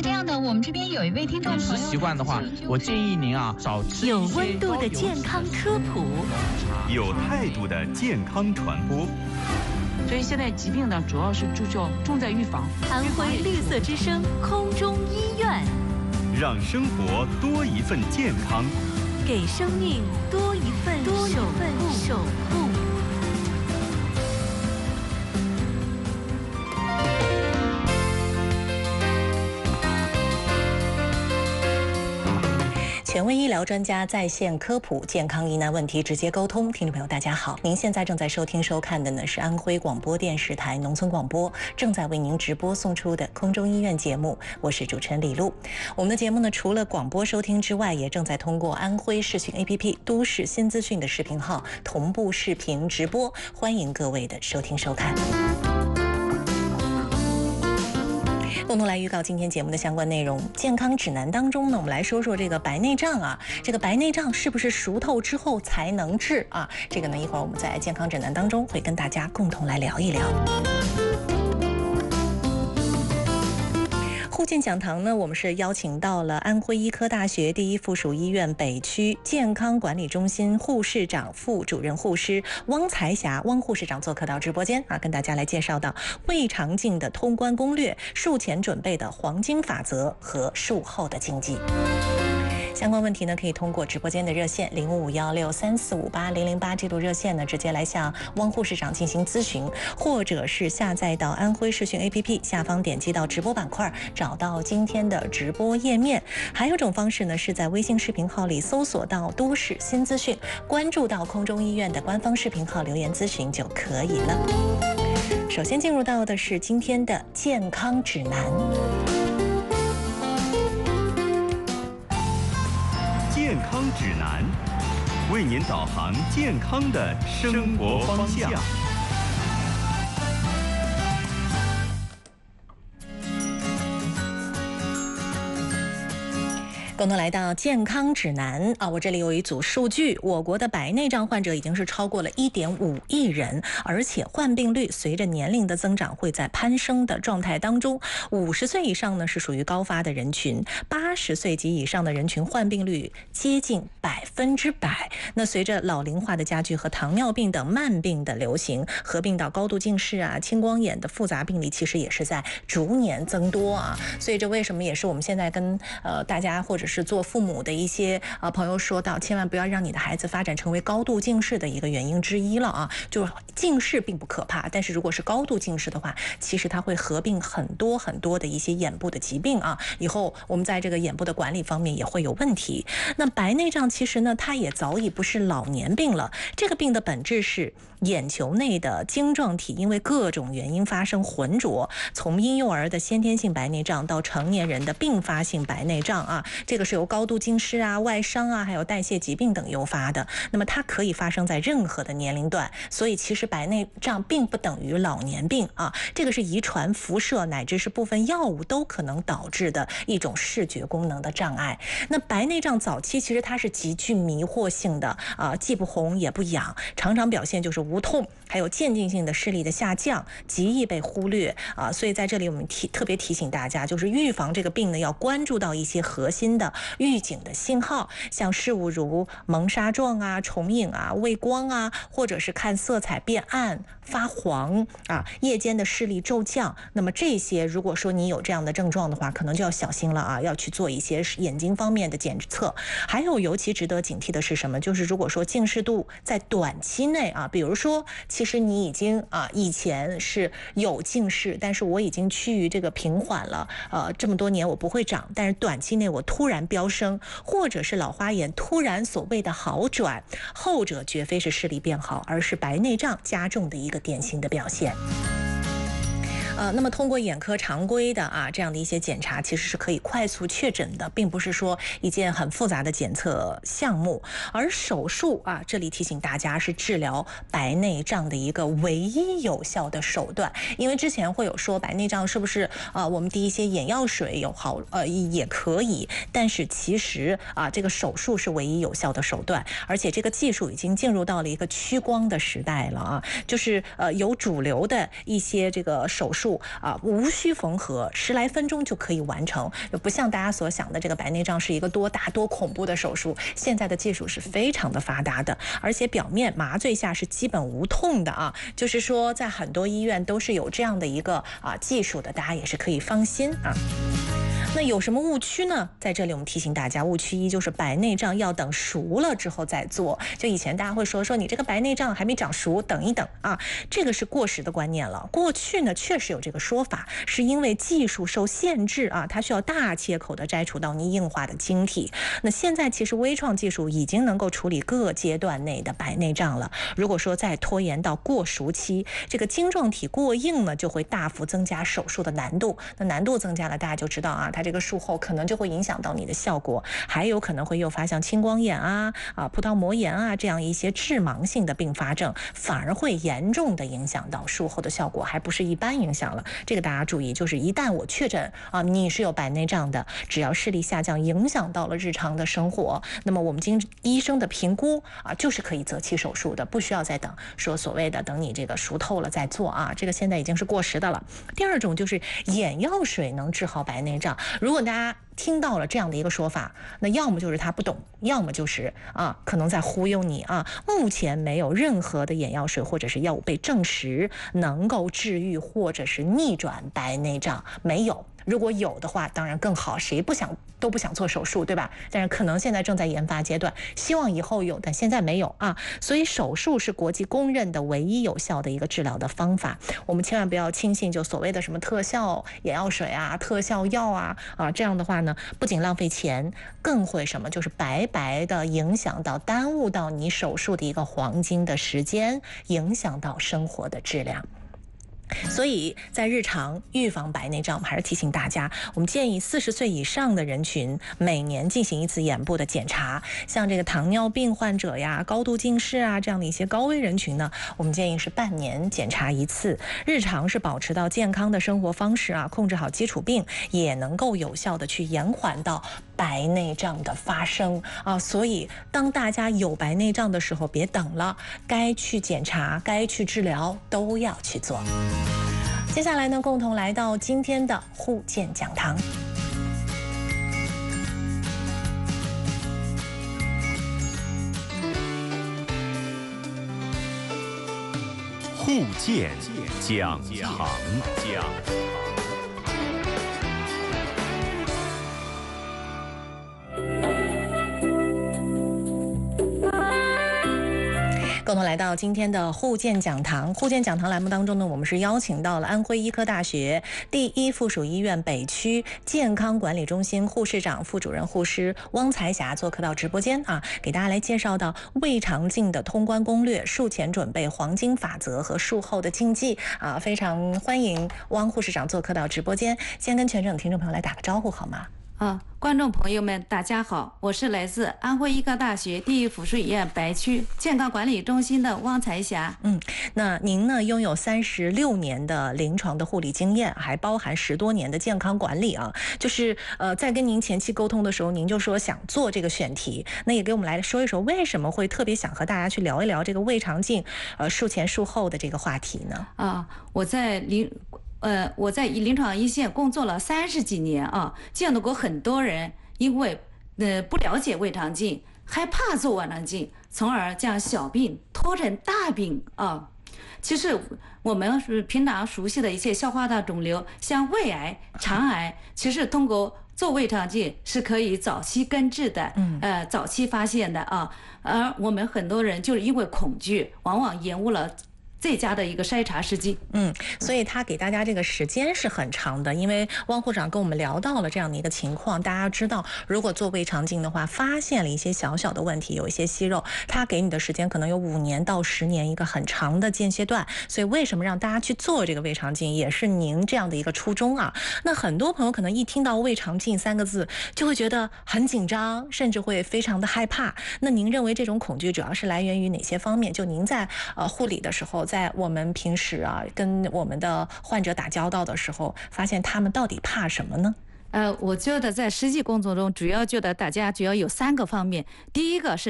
这样的，我们这边有一位听众朋友， 饮食习惯的话，我建议您啊少吃有温度的健康科普， 有态度的健康传播。 所以现在疾病呢，主要是重在预防。 安徽绿色之声空中医院， 让生活多一份健康， 给生命多一份守护。 权威医疗专家在线科普健康疑难问题直接沟通。听众朋友大家好，您现在正在收听收看的呢是安徽广播电视台农村广播正在为您直播送出的空中医院节目，我是主持人李璐。我们的节目呢除了广播收听之外，也正在通过安徽视讯 APP 都市新资讯的视频号同步视频直播，欢迎各位的收听收看。共同来预告今天节目的相关内容。健康指南当中呢，我们来说说这个白内障啊，这个白内障是不是熟透之后才能治啊？这个呢，一会儿我们在健康指南当中会跟大家共同来聊一聊。护健讲堂呢，我们是邀请到了安徽医科大学第一附属医院北区健康管理中心护士长副主任护师汪才霞汪护士长做客到直播间啊，跟大家来介绍到胃肠镜的通关攻略、术前准备的黄金法则和术后的禁忌。相关问题呢，可以通过直播间的热线051634580008这路热线呢，直接来向汪护士长进行咨询，或者是下载到安徽视讯 APP 下方点击到直播板块，找到今天的直播页面。还有一种方式呢，是在微信视频号里搜索到都市新资讯，关注到空中医院的官方视频号留言咨询就可以了。首先进入到的是今天的健康指南。 健康指南，为您导航健康的生活方向。 共同来到健康指南啊！我这里有一组数据，我国的白内障患者已经是超过了1.5亿人，而且患病率随着年龄的增长会在攀升的状态当中。50岁以上呢是属于高发的人群，80岁及以上的人群患病率接近100%。那随着老龄化的加剧和糖尿病等慢病的流行，合并到高度近视啊、青光眼的复杂病例，其实也是在逐年增多啊。所以这为什么也是我们现在跟大家或者是做父母的一些朋友说到，千万不要让你的孩子发展成为高度近视的一个原因之一了啊。就是近视并不可怕，但是如果是高度近视的话，其实它会合并很多的一些眼部的疾病啊。以后我们在这个眼部的管理方面也会有问题。那白内障其实呢，它也早已不是老年病了。这个病的本质是眼球内的晶状体因为各种原因发生浑浊，从婴幼儿的先天性白内障到成年人的并发性白内障啊，这个是由高度近视啊、外伤啊，还有代谢疾病等诱发的。那么它可以发生在任何的年龄段，所以其实白内障并不等于老年病啊，这个是遗传、辐射乃至是部分药物都可能导致的一种视觉功能的障碍。那白内障早期其实它是极具迷惑性的啊，既不红也不痒，常常表现就是无痛，还有渐进性的视力的下降，极易被忽略啊。所以在这里我们特别提醒大家，就是预防这个病呢，要关注到一些核心的预警的信号，像事物如蒙纱状啊、重影啊、畏光啊，或者是看色彩变暗、发黄啊、夜间的视力骤降。那么这些如果说你有这样的症状的话，可能就要小心了啊，要去做一些眼睛方面的检测。还有尤其值得警惕的是什么？就是如果说近视度在短期内啊，比如说其实你已经以前是有近视，但是我已经趋于这个平缓了，这么多年我不会长，但是短期内我突然飙升，或者是老花眼突然所谓的好转，后者绝非是视力变好，而是白内障加重的一个典型的表现。那么通过眼科常规的这样的一些检查，其实是可以快速确诊的，并不是说一件很复杂的检测项目。而手术这里提醒大家是治疗白内障的一个唯一有效的手段。因为之前会有说白内障是不是我们滴一些眼药水有好也可以，但是其实这个手术是唯一有效的手段，而且这个技术已经进入到了一个趋光的时代了就是有主流的一些这个手术术无需缝合，10来分钟就可以完成，不像大家所想的这个白内障是一个多大多恐怖的手术。现在的技术是非常的发达的，而且表面麻醉下是基本无痛的啊，就是说在很多医院都是有这样的一个技术的，大家也是可以放心啊。那有什么误区呢？在这里我们提醒大家，误区一就是白内障要等熟了之后再做。就以前大家会说你这个白内障还没长熟，等一等啊，这个是过时的观念了。过去呢确实有这个说法，是因为技术受限制啊，它需要大切口的摘除到你硬化的晶体。那现在其实微创技术已经能够处理各阶段内的白内障了。如果说再拖延到过熟期，这个晶状体过硬呢，就会大幅增加手术的难度。那难度增加了，大家就知道啊，它这个术后可能就会影响到你的效果，还有可能会诱发像青光眼葡萄膜炎这样一些致盲性的并发症，反而会严重的影响到术后的效果，还不是一般影响了。这个大家注意，就是一旦我确诊你是有白内障的，只要视力下降影响到了日常的生活，那么我们经医生的评估就是可以择期手术的，不需要再等说所谓的等你这个熟透了再做这个现在已经是过时的了。第二种就是眼药水能治好白内障，如果大家听到了这样的一个说法，那要么就是他不懂，要么就是可能在忽悠你目前没有任何的眼药水或者是药物被证实能够治愈或者是逆转白内障，没有。如果有的话当然更好，谁都不想做手术，对吧？但是可能现在正在研发阶段，希望以后有，但现在没有所以手术是国际公认的唯一有效的一个治疗的方法。我们千万不要轻信就所谓的什么特效眼药水特效药这样的话呢，不仅浪费钱，更会什么，就是白白的影响到耽误到你手术的一个黄金的时间，影响到生活的质量。所以在日常预防白内障，我们还是提醒大家，我们建议40岁以上的人群每年进行一次眼部的检查。像这个糖尿病患者高度近视这样的一些高危人群呢，我们建议是半年检查一次。日常是保持到健康的生活方式控制好基础病，也能够有效的去延缓到白内障的发生所以当大家有白内障的时候，别等了，该去检查该去治疗都要去做。接下来呢，共同来到今天的护健讲堂。 护健讲堂。 共同来到今天的护健讲堂。护健讲堂栏目当中呢，我们是邀请到了安徽医科大学第一附属医院北区健康管理中心护士长、副主任护师汪才霞做客到直播间给大家来介绍到胃肠镜的通关攻略、术前准备黄金法则和术后的禁忌非常欢迎汪护士长做客到直播间。先跟全省的听众朋友来打个招呼好吗？ 观众朋友们大家好，我是来自安徽医科大学第一附属医院白区健康管理中心的汪才霞。 那您呢拥有36年的临床的护理经验，还包含10多年的健康管理就是在跟您前期沟通的时候，您就说想做这个选题，那也给我们来说一说为什么会特别想和大家去聊一聊这个胃肠镜术前术后的这个话题呢？ 我在临床一线工作了30几年见到过很多人因为不了解胃肠镜，害怕做胃肠镜，从而将小病拖成大病其实我们是平常熟悉的一些消化道肿瘤，像胃癌、肠癌，其实通过做胃肠镜是可以早期根治的，早期发现的而我们很多人就是因为恐惧，往往延误了最佳的一个筛查时机。 所以他给大家这个时间是很长的，因为汪护长跟我们聊到了这样的一个情况，大家知道如果做胃肠镜的话，发现了一些小小的问题，有一些息肉，他给你的时间可能有5年到10年，一个很长的间歇段。所以为什么让大家去做这个胃肠镜，也是您这样的一个初衷那很多朋友可能一听到胃肠镜3个字就会觉得很紧张，甚至会非常的害怕。那您认为这种恐惧主要是来源于哪些方面？就您在护理的时候，在我们平时跟我们的患者打交道的时候，发现他们到底怕什么呢？ 我觉得在实际工作中，主要觉得大家主要有3个方面。第一个是